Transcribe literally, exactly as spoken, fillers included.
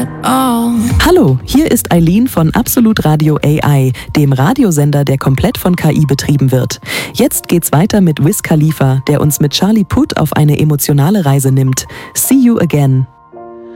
at all. Hallo, hier ist Eileen von Absolut Radio A I, dem Radiosender, der komplett von K I betrieben wird. Jetzt geht's weiter mit Wiz Khalifa, der uns mit Charlie Puth auf eine emotionale Reise nimmt. See you again.